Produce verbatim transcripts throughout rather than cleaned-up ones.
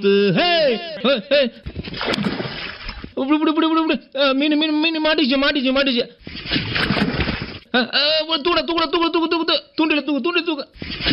Hey! Hey! Hey! இப்படி இப்படி இப்படி இப்படி மீன் மீன் மீன் மாட்டிச்சு மாட்டிச்சு மாட்டிச்சு தூட தூட தூக்க தூக்கு தூக்கு தூண்டில தூக்கு தூண்டி தூக்கு.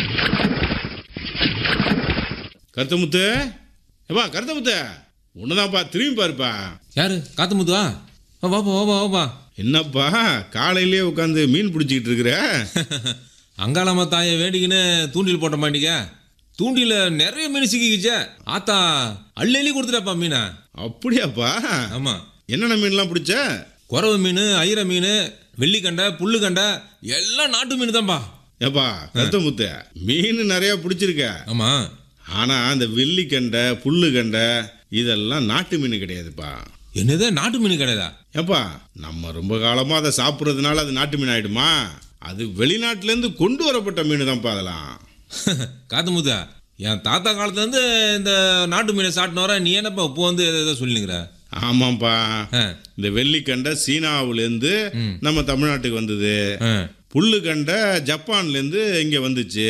கருத்தமுத்து ஏப்பா கருத்தமுத்து ஒண்ணுதான்ப்பா, திரும்பி பாருப்பா. யாரு காத்தமுத்துவா? வாப்பா வாப்பா வாப்பா. என்னப்பா காலையிலேயே உட்காந்து மீன் பிடிச்சிக்கிட்டு இருக்கிற? அங்காளம்மா தாயை வேண்டிக்கின்னு தூண்டில் போட்ட மாட்டீங்க. தூண்டில நிறைய மீன் சிக்கிக்கிச்சே. ஆத்தா அள்ளி அள்ளி கொடுத்துட்டாப்பா மீனை. அப்படியாப்பா? ஆமா. என்னென்ன மீன்லாம் பிடிச்ச? குறவு மீன், ஐர மீன், வெள்ளிக்கண்டை, புல்லு கண்டை எல்லாம் நாட்டு மீன் தான்ப்பா. ஏப்பா கருத்தமுத்து மீன் நிறைய பிடிச்சிருக்க. ஆமா. ஆனா அந்த வெள்ளிக்கண்டை புல்லு கண்டை இதெல்லாம் நாட்டு மீன் கிடையாதுப்பா. என்னது நாட்டு மீன் கிடையாதா? ஏப்பா நம்ம ரொம்ப காலமா அதை சாப்பிட்றதுனால அது நாட்டு மீன் ஆயிடுமா? அது வெளிநாட்டுல இருந்து கொண்டு வரப்பட்ட மீன் தான்ப்பா அதெல்லாம். காத்தமுத்தா, என் தாத்தா காலத்துல இருந்து இந்த நாட்டு மீனை சாப்பிட்டு வர, நீ என்னப்பா இப்போ வந்து எதை சொல்லிங்கிற? ஆமாப்பா, இந்த வெள்ளிக்கண்டை சீனாவுல இருந்து நம்ம தமிழ்நாட்டுக்கு வந்தது. புல்லு கண்டை ஜப்பான்ல இருந்து இங்க வந்துச்சு.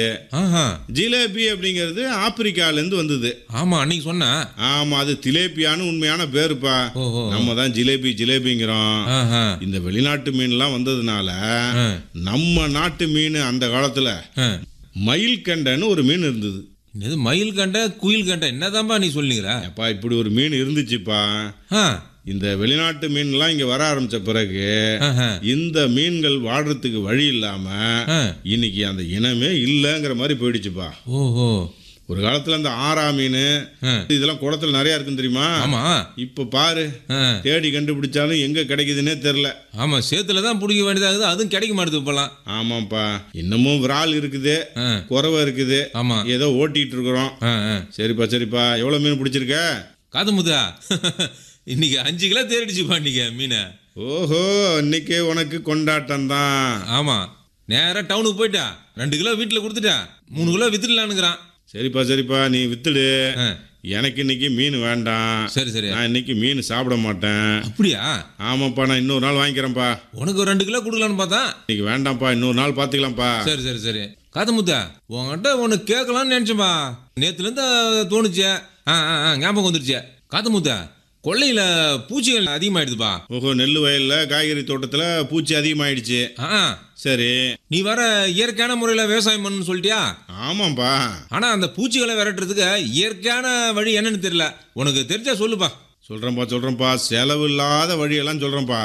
ஜிலேபி அப்படிங்கிறது ஆப்பிரிக்கால இருந்து வந்தது. ஆமா அன்னைக்கு சொன்ன. ஆமா, அது திலேபியான்னு உண்மையான பேருப்பா. நம்ம தான் ஜிலேபி ஜிலேபிங்கிறோம். இந்த வெளிநாட்டு மீன் எல்லாம் வந்ததுனால நம்ம நாட்டு மீன் அந்த காலத்துல மயில் கண்டைன்னு ஒரு மீன் இருந்தது. மயில் கண்டை குயில் கண்டை என்னதான்பா நீ சொல்லிக்கிற? அப்பா இப்படி ஒரு மீன் இருந்துச்சுப்பா. இந்த வெளிநாட்டு மீன் எல்லாம் இங்க வர ஆரம்பிச்ச பிறகு இந்த மீன்கள் வாடுறதுக்கு வழி இல்லாம இன்னைக்கு அந்த இனமே இல்லங்கிற மாதிரி போயிடுச்சுப்பா. ஓஹோ. ஒரு காலத்துல அந்த ஆரா மீன் இதெல்லாம் குளத்துல நிறைய இருக்குன்னு தெரியுமா? ஆமா. இப்ப பாரு, தேடி கண்டுபிடிச்சாலும் எங்க கிடைக்குதுன்னே தெரியல. ஆமா, சேத்துல தான் பிடிக்க வேண்டியதாகுது, அதுவும் கிடைக்க மாட்டுது இப்பெல்லாம். ஆமாப்பா, இன்னமும் விரால் இருக்குது, குறவை இருக்குது. ஆமா, ஏதோ ஓட்டிட்டு இருக்கிறோம். சரிப்பா சரிப்பா, எவ்வளவு மீன் பிடிச்சிருக்க? காதமுதா இன்னைக்கு அஞ்சு கிலோ தேடிச்சுப்பா இன்னைக்கு மீனை. ஓஹோ, இன்னைக்கு உனக்கு கொண்டாட்டம் தான். ஆமா, நேரா டவுனுக்கு போயிட்டா ரெண்டு கிலோ வீட்டுல கொடுத்துட்டா மூணு கிலோ வித்துடலான்னுங்கிறான். சரிப்பா சரிப்பா, நீ வித்துடு. எனக்கு இன்னைக்கு மீன் வேண்டாம். சரி சரி, நான் இன்னைக்கு மீன் சாப்பிட மாட்டேன். அப்படியா? ஆமாப்பா, நான் இன்னொரு நாள் வாங்கிக்கிறேன்ப்பா. உனக்கு ஒரு ரெண்டு கிலோ கொடுக்கலான்னு பார்த்தா இன்னைக்கு வேண்டாம்ப்பா, இன்னொரு நாள் பாத்துக்கலாம்ப்பா. சரி சரி சரி. காதமுத்தா, உங்ககிட்ட ஒன்னு கேட்கலாம்னு நினைச்சேன்பா, நேத்துல இருந்து தோணுச்சு. ஞாபகம் வந்துருச்சு. காதமுத்தா, கொள்ளையில பூச்சிகள் அதிகமாயிடுதுப்பா. ஓஹோ, நெல் வயல்ல காய்கறி தோட்டத்துல பூச்சி அதிகமாயிடுச்சு. சரி, நீ வர இயற்கையான முறையில விவசாயம் பண்ணு சொல்லிட்டியா? ஆமாப்பா. ஆனா அந்த பூச்சிகளை விரட்டுறதுக்கு இயற்கையான வழி என்னன்னு தெரியல, உனக்கு தெரிஞ்சா சொல்லுப்பா. சொல்றேன்ப்பா சொல்றேன்ப்பா, செலவு இல்லாத வழியெல்லாம் சொல்றேன்ப்பா.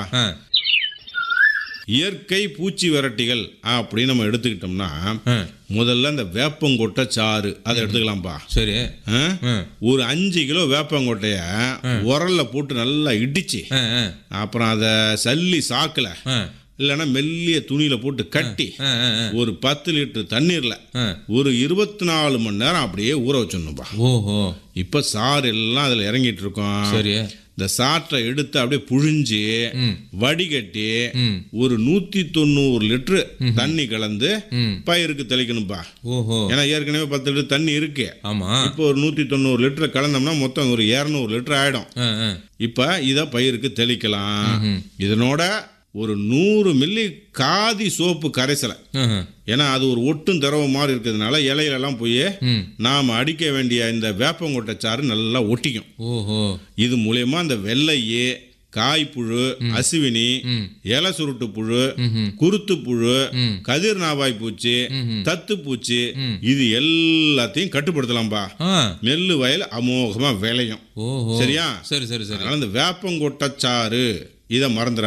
இயற்கை பூச்சி விரட்டிகள் அப்படின்னு நம்ம எடுத்துக்கிட்டோம்னா முதல்ல இந்த வேப்பங்கொட்டை சாறு அதை எடுத்துக்கலாம்ப்பா. சரி, ஒரு அஞ்சு கிலோ வேப்பங்கொட்டைய உரல்ல போட்டு நல்லா இடிச்சு, அப்புறம் அதை சல்லி சாக்குல இல்லைன்னா மெல்லிய துணியில போட்டு கட்டி ஒரு பத்து லிட்டர் தண்ணீர்ல ஒரு இருபத்தி நாலு மணி நேரம் அப்படியே ஊற வச்சிடணும்பா. ஓஹோ. இப்ப சாறு எல்லாம் அதுல இறங்கிட்டு இருக்கோம். சரி, இந்த சாற்றை எடுத்து அப்படியே புழிஞ்சு வடிகட்டி ஒரு நூத்தி தொண்ணூறு லிட்டரு தண்ணி கலந்து பயிருக்கு தெளிக்கணும்பா. ஓஹோ. ஏன்னா ஏற்கனவே பத்து லிட்டர் தண்ணி இருக்கு. ஆமா. இப்போ ஒரு நூத்தி தொண்ணூறு லிட்டர் கலந்தோம்னா மொத்தம் ஒரு இருநூறு லிட்டர் ஆயிடும். இப்ப இத பயிருக்கு தெளிக்கலாம். இதனோட ஒரு நூறு மில்லி காதி சோப்பு கரைசலை, ஏன்னா அது ஒரு ஒட்டும் திரவ மாதிரி இருக்கிறதுனால இலையிலெல்லாம் போய் நாம அடிக்க வேண்டிய இந்த வேப்பங்கொட்டை சாறு நல்லா ஒட்டிக்கும். ஓஹோ. இது மூலயமா அந்த வெள்ளையே, காய்ப்புழு, அசுவினி, இலை சுருட்டு புழு, குருத்து புழு, கதிர் நாவாய் பூச்சி, தத்து பூச்சி இது எல்லாத்தையும் கட்டுப்படுத்தலாம்பா. நெல்லு வயல் அமோகமா விளையும். சரியா? சரி சரி சரி. அதனால இந்த வேப்பங்கொட்டை சாறு இதை மறந்துட